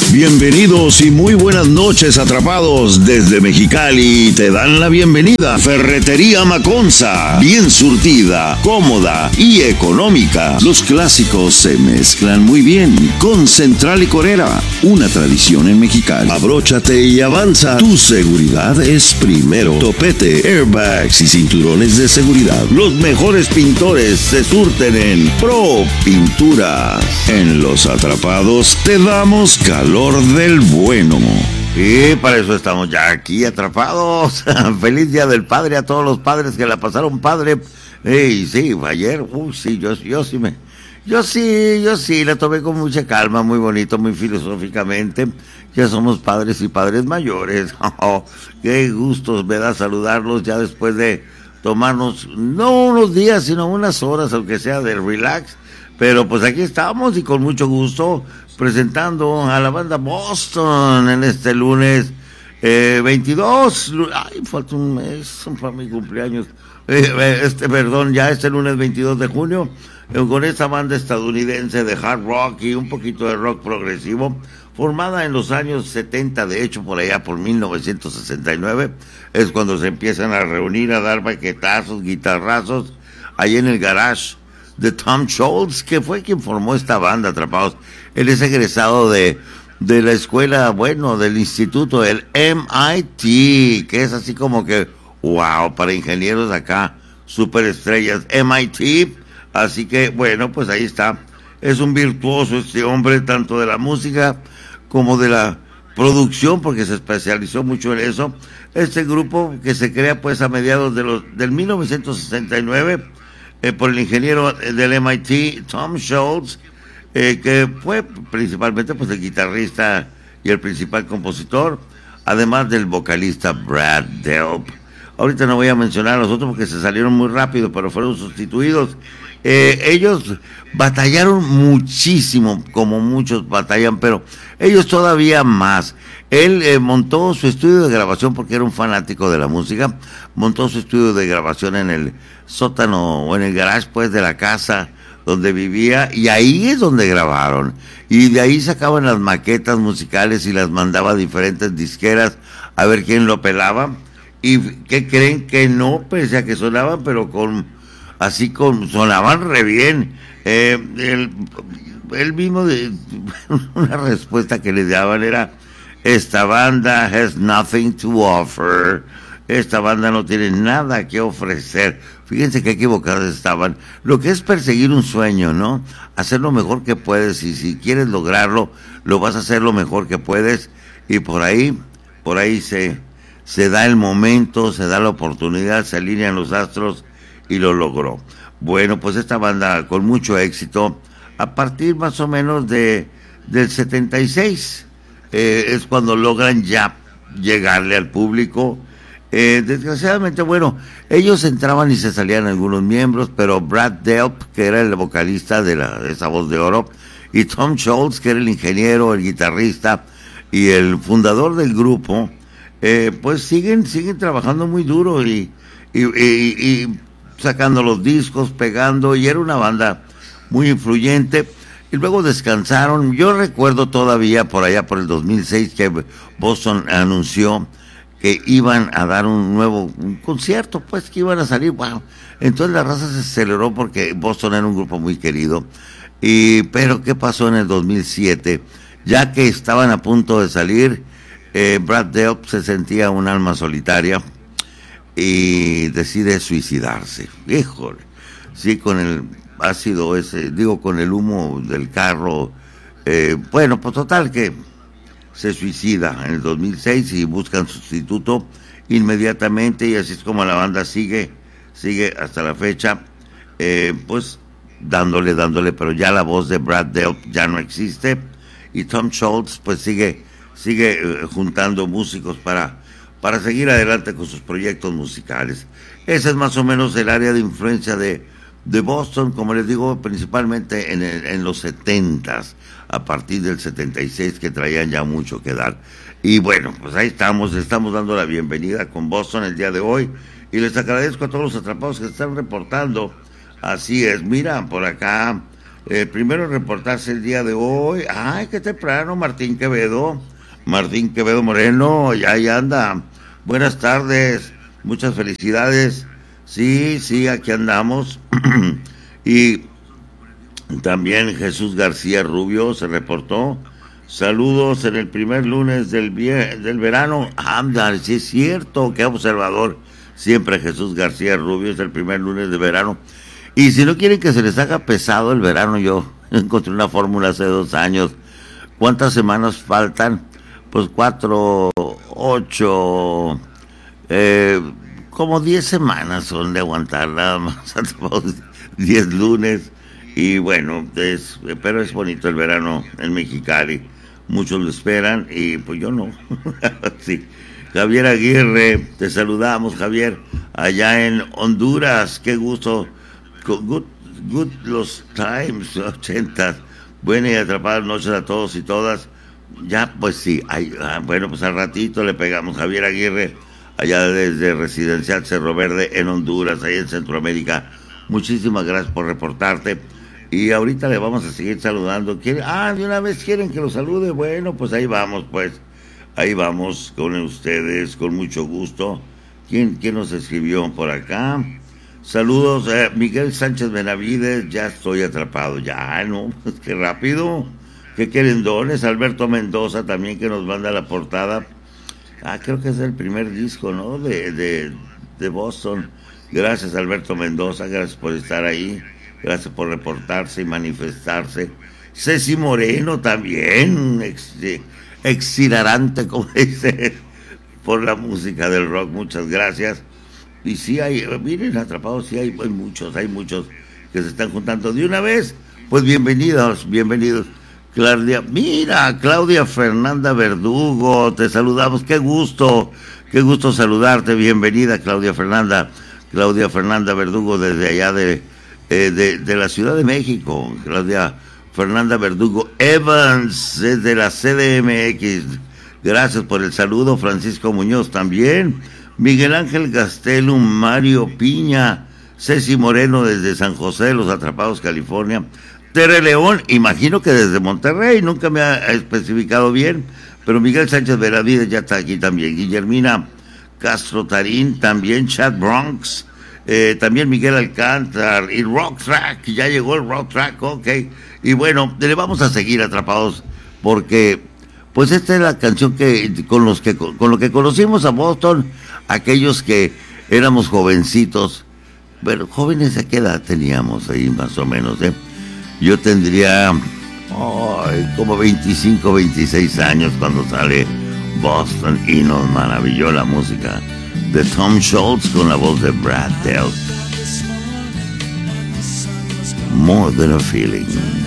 Bienvenidos y muy buenas noches, atrapados. Desde Mexicali te dan la bienvenida. Ferretería Maconza, bien surtida, cómoda y económica. Los clásicos se mezclan muy bien con Central Licorera, una tradición en Mexicali. Abróchate y avanza. Tu seguridad es primero. Topete, airbags y cinturones de seguridad. Los mejores pintores se surten en Pro Pinturas. En Los Atrapados te damos calor del bueno. Y para eso estamos ya aquí atrapados. Feliz Día del Padre a todos los padres que la pasaron padre. Sí, ayer, sí, yo sí, la tomé con mucha calma, muy bonito, muy filosóficamente. Ya somos padres y padres mayores. Qué gustos me da saludarlos ya después de tomarnos, no unos días, sino unas horas, aunque sea de relax. Pero pues aquí estamos y con mucho gusto presentando a la banda Boston en este lunes 22. Ay, falta un mes para mi cumpleaños. Ya este lunes 22 de junio, con esta banda estadounidense de hard rock y un poquito de rock progresivo, formada en los años 70, de hecho por allá por 1969, es cuando se empiezan a reunir, a dar baquetazos, guitarrazos, ahí en el garage de Tom Scholz, que fue quien formó esta banda, Atrapados. Él es egresado de la escuela, del instituto, el MIT, que es así como que, wow, para ingenieros acá, superestrellas, MIT. Así que, pues ahí está. Es un virtuoso este hombre, tanto de la música como de la producción, porque se especializó mucho en eso. Este grupo que se crea pues a mediados del 1969, por el ingeniero del MIT, Tom Scholz, que fue principalmente pues el guitarrista y el principal compositor, además del vocalista Brad Delp. Ahorita no voy a mencionar a los otros porque se salieron muy rápido, pero fueron sustituidos. Ellos batallaron muchísimo, como muchos batallan, pero ellos todavía más. Él montó su estudio de grabación porque era un fanático de la música. Montó su estudio de grabación en el sótano o en el garage pues de la casa donde vivía, y ahí es donde grabaron. Y de ahí sacaban las maquetas musicales y las mandaba a diferentes disqueras a ver quién lo pelaba. ¿Y qué creen? Que no, pese a que sonaban, pero sonaban re bien. Él mismo, una respuesta que le daban era: esta banda has nothing to offer. Esta banda no tiene nada que ofrecer. Fíjense qué equivocados estaban. Lo que es perseguir un sueño, ¿no? Hacer lo mejor que puedes, y si quieres lograrlo, lo vas a hacer lo mejor que puedes, y por ahí se da el momento, se da la oportunidad, se alinean los astros y lo logró. Bueno, pues esta banda con mucho éxito, a partir más o menos del 76, es cuando logran ya llegarle al público. Desgraciadamente, ellos entraban y se salían algunos miembros, pero Brad Delp, que era el vocalista de esa voz de oro, y Tom Scholz, que era el ingeniero, el guitarrista y el fundador del grupo, pues siguen trabajando muy duro y sacando los discos, pegando, y era una banda muy influyente. Y luego descansaron. Yo recuerdo todavía por allá por el 2006 que Boston anunció que iban a dar un concierto, pues que iban a salir. Entonces la raza se aceleró porque Boston era un grupo muy querido. Pero ¿qué pasó en el 2007? Ya que estaban a punto de salir, Brad Delp se sentía un alma solitaria y decide suicidarse. Híjole, sí, con el ácido con el humo del carro. Pues total que se suicida en el 2006 y buscan sustituto inmediatamente, y así es como la banda sigue hasta la fecha, pues dándole, pero ya la voz de Brad Delp ya no existe, y Tom Scholz pues sigue juntando músicos para seguir adelante con sus proyectos musicales. Ese es más o menos el área de influencia de Boston, como les digo, principalmente en los 70s, a partir del 76, que traían ya mucho que dar. Y pues ahí estamos dando la bienvenida con Boston el día de hoy, y les agradezco a todos los atrapados que están reportando. Así es, mira, por acá El primero en reportarse el día de hoy. Ay, qué temprano, Martín Quevedo. Martín Quevedo Moreno, ya anda. Buenas tardes, muchas felicidades. Sí, sí, aquí andamos. Y también Jesús García Rubio se reportó. Saludos en el primer lunes del verano. Anda, sí es cierto, qué observador. Siempre Jesús García Rubio es el primer lunes de verano. Y si no quieren que se les haga pesado el verano, yo encontré una fórmula hace 2 años. ¿Cuántas semanas faltan? Pues 4, 8, como 10 semanas son de aguantar nada más. 10 lunes. Y bueno, pero es bonito el verano en Mexicali. Muchos lo esperan y pues yo no. Sí. Javier Aguirre, te saludamos, Javier, allá en Honduras. Qué gusto. Good los times, 80. Buenas y atrapadas noches a todos y todas. Ya, pues sí. Bueno, pues al ratito le pegamos. Javier Aguirre, allá desde Residencial Cerro Verde en Honduras, ahí en Centroamérica. Muchísimas gracias por reportarte. Y ahorita le vamos a seguir saludando. De una vez quieren que lo salude. Bueno, pues ahí vamos, pues. Ahí vamos con ustedes, con mucho gusto. ¿Quién nos escribió por acá? Saludos, Miguel Sánchez Benavides, ya estoy atrapado. Ya, ¿no? Pues qué rápido. Qué querendones. Alberto Mendoza también, que nos manda la portada. Creo que es el primer disco, ¿no? De Boston. Gracias, Alberto Mendoza, gracias por estar ahí. Gracias por reportarse y manifestarse. Ceci Moreno también, exhilarante, como dice, por la música del rock. Muchas gracias. Y sí miren, atrapados, sí hay muchos que se están juntando de una vez. Pues bienvenidos. Claudia Fernanda Verdugo, te saludamos, qué gusto saludarte, bienvenida Claudia Fernanda Verdugo desde allá de la Ciudad de México. Claudia Fernanda Verdugo Evans desde la CDMX, gracias por el saludo. Francisco Muñoz también, Miguel Ángel Gastelum, Mario Piña, Ceci Moreno desde San José de los Atrapados, California. Tere León, imagino que desde Monterrey, nunca me ha especificado bien, pero Miguel Sánchez Benavides ya está aquí también. Guillermina Castro Tarín también, Chad Bronx, también Miguel Alcántar y Rock Track, ya llegó el Rock Track, ok. Y bueno, le vamos a seguir atrapados porque pues esta es la canción con lo que conocimos a Boston, aquellos que éramos jovencitos. Pero jóvenes, ¿a qué edad teníamos ahí más o menos? Yo tendría como 25, 26 años cuando sale Boston y nos maravilló la música de Tom Scholz con la voz de Brad Delp. More Than a Feeling.